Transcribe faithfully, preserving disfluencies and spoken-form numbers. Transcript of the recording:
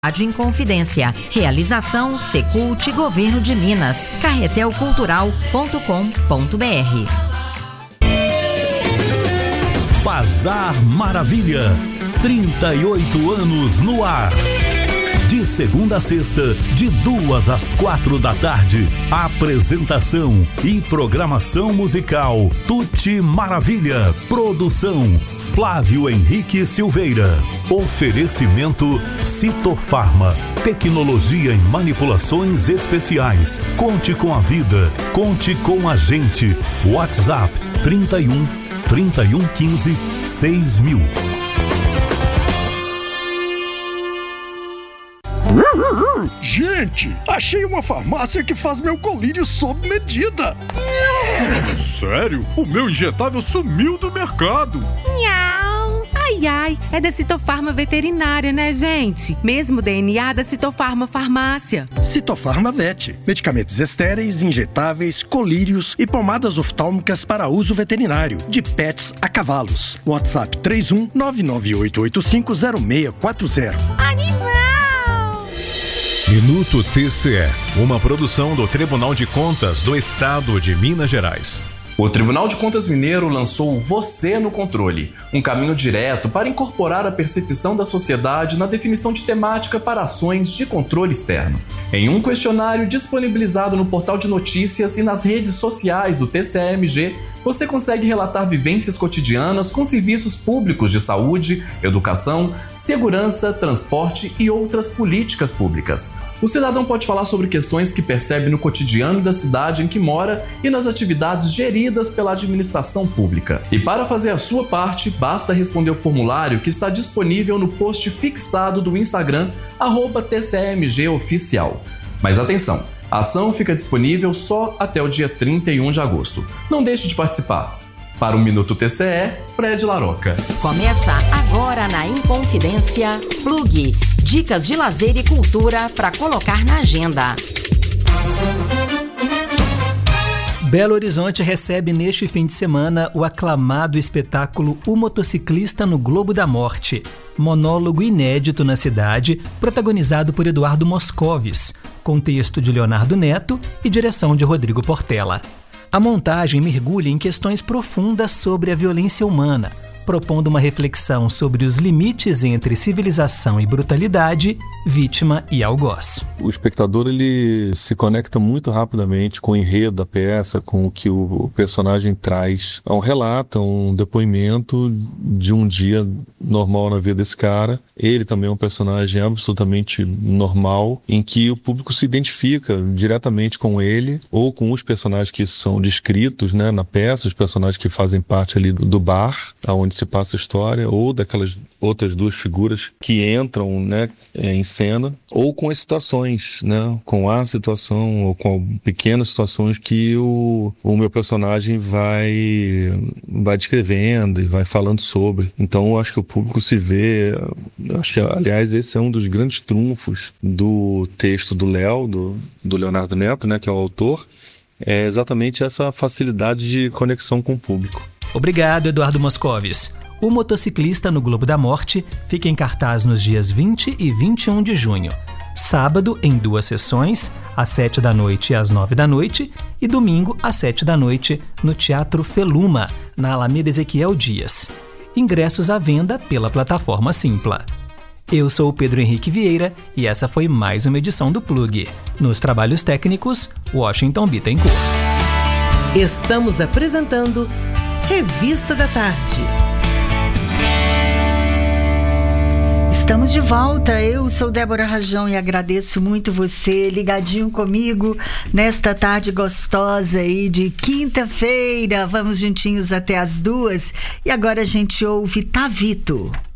Rádio Inconfidência. Realização Secult Governo de Minas. carretel cultural ponto com ponto br. Bazar Maravilha. trinta e oito anos no ar. De segunda a sexta, de duas às quatro da tarde. Apresentação e programação musical Tuti Maravilha. Produção Flávio Henrique Silveira. Oferecimento Citofarma. Tecnologia em manipulações especiais. Conte com a vida. Conte com a gente. WhatsApp trinta e um, trinta e um quinze, seis mil. Gente, achei uma farmácia que faz meu colírio sob medida. Sério? O meu injetável sumiu do mercado. Miau. Ai, ai, é da Citofarma Veterinária, né, gente? Mesmo D N A da Citofarma Farmácia. Citofarma Vet. Medicamentos estéreis, injetáveis, colírios e pomadas oftálmicas para uso veterinário. De pets a cavalos. WhatsApp três um nove nove oito oito cinco zero seis quatro zero. Animal! Minuto T C E, uma produção do Tribunal de Contas do Estado de Minas Gerais. O Tribunal de Contas Mineiro lançou Você no Controle, um caminho direto para incorporar a percepção da sociedade na definição de temática para ações de controle externo. Em um questionário disponibilizado no portal de notícias e nas redes sociais do T C E M G, você consegue relatar vivências cotidianas com serviços públicos de saúde, educação, segurança, transporte e outras políticas públicas. O cidadão pode falar sobre questões que percebe no cotidiano da cidade em que mora e nas atividades geridas pela administração pública. E para fazer a sua parte, basta responder o formulário que está disponível no post fixado do Instagram, arroba T C E M G Oficial. Mas atenção! A ação fica disponível só até o dia trinta e um de agosto. Não deixe de participar. Para o Minuto T C E, Fred Laroca. Começa agora na Inconfidência Plug. Dicas de lazer e cultura para colocar na agenda. Belo Horizonte recebe neste fim de semana o aclamado espetáculo O Motociclista no Globo da Morte, monólogo inédito na cidade, protagonizado por Eduardo Moscovis, com texto de Leonardo Neto e direção de Rodrigo Portela. A montagem mergulha em questões profundas sobre a violência humana, propondo uma reflexão sobre os limites entre civilização e brutalidade, vítima e algoz. O espectador ele se conecta muito rapidamente com o enredo da peça, com o que o personagem traz. É um relato, é um depoimento de um dia normal na vida desse cara. Ele também é um personagem absolutamente normal, em que o público se identifica diretamente com ele ou com os personagens que são descritos, né, na peça, os personagens que fazem parte ali do, do bar, onde se passa a história, ou daquelas outras duas figuras que entram, né, em cena, ou com as situações, né, com a situação ou com pequenas situações que o, o meu personagem vai, vai descrevendo e vai falando sobre. Então eu acho que o público se vê, acho que aliás esse é um dos grandes trunfos do texto do Léo, do, do Leonardo Neto, né, que é o autor, é exatamente essa facilidade de conexão com o público. Obrigado, Eduardo Moscovis. O Motociclista no Globo da Morte fica em cartaz nos dias vinte e vinte e um de junho. Sábado, em duas sessões, às sete da noite e às nove da noite, e domingo, às sete da noite, no Teatro Feluma, na Alameda Ezequiel Dias. Ingressos à venda pela plataforma Simpla. Eu sou o Pedro Henrique Vieira e essa foi mais uma edição do Plug. Nos trabalhos técnicos, Washington Bittencourt. Estamos apresentando Revista da Tarde. Estamos de volta, eu sou Débora Rajão e agradeço muito você ligadinho comigo nesta tarde gostosa aí de quinta-feira. Vamos juntinhos até as duas e agora a gente ouve Tavito.